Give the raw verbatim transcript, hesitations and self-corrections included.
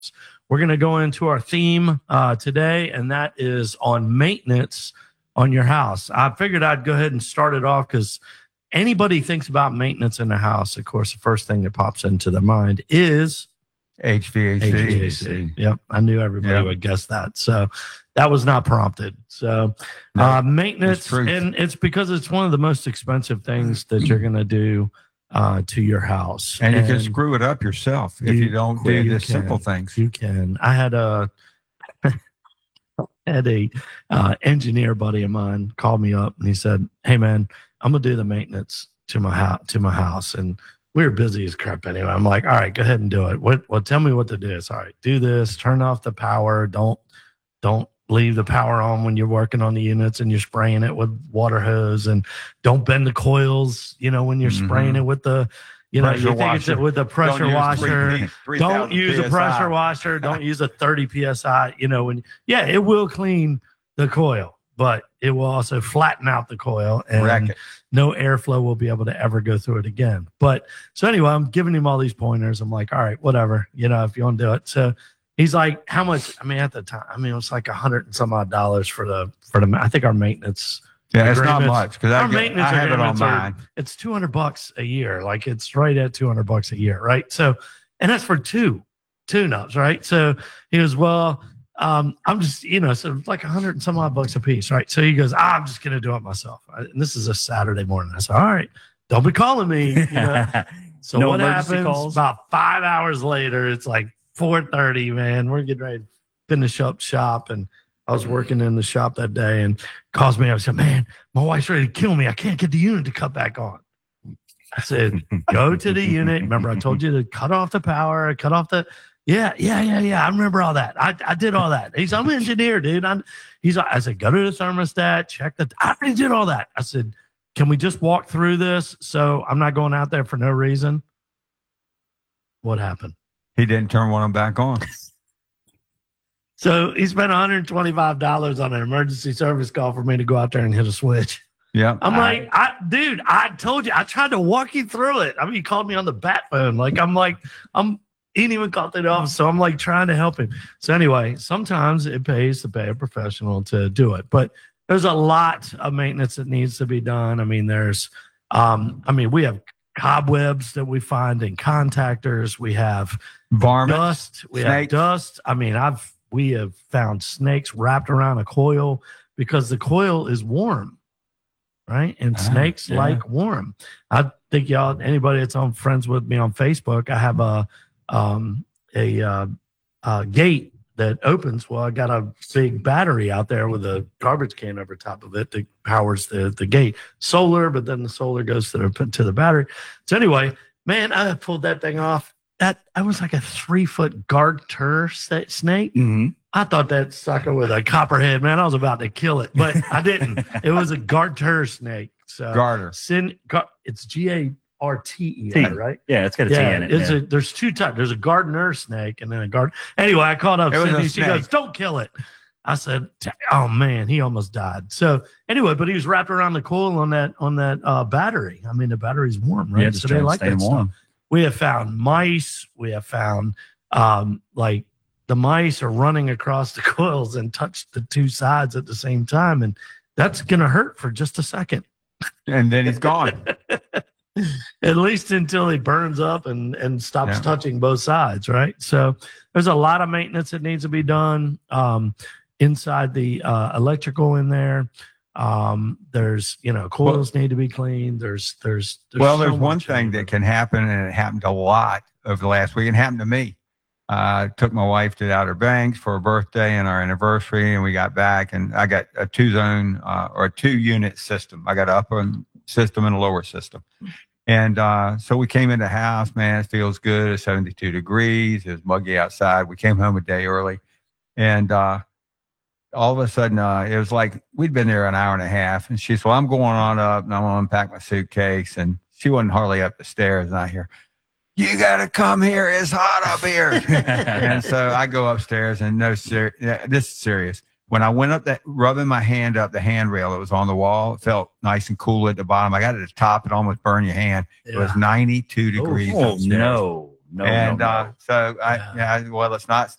We're going to go into our theme uh, today, and that is on maintenance on your house. I figured I'd go ahead and start it off because anybody thinks about maintenance in the house, of course, the first thing that pops into their mind is H V A C. H V A C. Yep, I knew everybody yep. would guess that. So that was not prompted. So no, uh, maintenance, and it's because it's one of the most expensive things that you're going to do uh, to your house. And, and you can screw it up yourself you, if you don't do the simple things. You can. I had a had a uh, engineer buddy of mine call me up and he said, "Hey man, I'm gonna do the maintenance to my house to my house." And we were busy as crap anyway. I'm like, "All right, go ahead and do it. What? Well, tell me what to do." It's all right. Do this. Turn off the power. Don't don't leave the power on when you're working on the units and you're spraying it with water hose, and don't bend the coils, you know, when you're mm-hmm. spraying it with the, you know, you think it's with the pressure don't washer. Use three, three don't use P S I. A pressure washer. Don't use a thirty P S I, you know, when, yeah, it will clean the coil, but it will also flatten out the coil and no airflow will be able to ever go through it again. But so anyway, I'm giving him all these pointers. I'm like, all right, whatever, you know, if you want to do it. So he's like, how much? I mean, at the time, I mean, it was like a hundred and some odd dollars for the, for the, I think our maintenance. Yeah, it's not much because I, I have it on mine. Are, it's two hundred bucks a year. Like it's right at two hundred bucks a year. Right. So, and that's for two tune-ups. Right. So he goes, well, um, I'm just, you know, so like a hundred and some odd bucks a piece. Right. So he goes, ah, I'm just going to do it myself. And this is a Saturday morning. I said, all right, don't be calling me. You know? So no what happens calls. About five hours later, it's like four thirty, man, we're getting ready to finish up shop. And I was working in the shop that day and calls me up and said, man, my wife's ready to kill me. I can't get the unit to cut back on. I said, go to the unit. Remember, I told you to cut off the power, cut off the, yeah, yeah, yeah, yeah. I remember all that. I, I did all that. He's, I'm an engineer, dude. I'm, he's, I said, go to the thermostat, check the, I already did all that. I said, can we just walk through this so I'm not going out there for no reason? What happened? He didn't turn one of them back on. So he spent one hundred twenty-five dollars on an emergency service call for me to go out there and hit a switch. Yeah. I'm like, I, dude, I told you, I tried to walk you through it. I mean, he called me on the bat phone. Like, I'm like, I'm, he didn't even call through the office. So I'm like trying to help him. So anyway, sometimes it pays to pay a professional to do it, but there's a lot of maintenance that needs to be done. I mean, there's, um, I mean, we have cobwebs that we find in contactors. We have varmints, dust. We snakes. have dust. I mean, I've, we have found snakes wrapped around a coil because the coil is warm, right? And ah, snakes yeah. like warm. I think y'all, anybody that's on friends with me on Facebook, I have a um, a, uh, a gate that opens. Well, I got a big battery out there with a garbage can over top of it that powers the the gate. Solar, but then the solar goes to the to the battery. So anyway, man, I pulled that thing off. That I was like a three foot garter snake. Mm-hmm. I thought that sucker with a copperhead, man. I was about to kill it, but I didn't. It was a garter snake. So garter. Sin, gar, it's G A R T E R, right? Yeah, it's got a yeah, T in it. It's yeah. a, there's two types. There's a gardener snake and then a garden. Anyway, I called up Cindy. She goes, "Don't kill it." I said, "Oh man, he almost died." So anyway, but he was wrapped around the coil on that on that uh, battery. I mean, the battery's warm, right? Yeah, so they like that warm. Stuff. We have found mice. We have found um, like the mice are running across the coils and touch the two sides at the same time. And that's going to hurt for just a second. And then he's gone. At least until he burns up and, and stops yeah. touching both sides, right? So there's a lot of maintenance that needs to be done um, inside the uh, electrical in there. Um, there's, you know, coils well, need to be cleaned. There's, there's, there's well, so there's one thing over. that can happen, and it happened a lot over the last week. It happened to me. I uh, took my wife to the Outer Banks for her birthday and our anniversary, and we got back, and I got a two zone uh, or a two unit system. I got an upper system and a lower system. And uh, so we came in the house, man, it feels good. It's seventy-two degrees. It was muggy outside. We came home a day early, and uh, all of a sudden, uh, it was like we'd been there an hour and a half. And she said, well, I'm going on up and I'm going to unpack my suitcase. And she wasn't hardly up the stairs. And I hear, you got to come here. It's hot up here. And so I go upstairs and no, ser- yeah, this is serious. When I went up that, rubbing my hand up the handrail that was on the wall, it felt nice and cool at the bottom. I got at the top, it almost burned your hand. Yeah. It was ninety-two degrees. Oh, oh no. no, and no, no. Uh, so I, Yeah. yeah, well, it's not